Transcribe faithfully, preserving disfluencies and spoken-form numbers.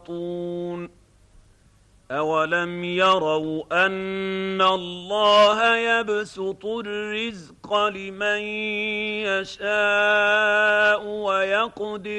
يسخطون أولم يروا أن الله يبسط الرزق لمن يشاء ويقدر